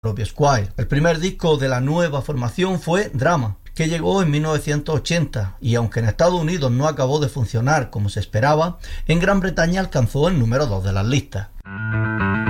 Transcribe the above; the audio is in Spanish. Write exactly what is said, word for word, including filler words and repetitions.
propio Squire. El primer disco de la nueva formación fue Drama, que llegó en mil novecientos ochenta y aunque en Estados Unidos no acabó de funcionar como se esperaba, en Gran Bretaña alcanzó el número dos de las listas.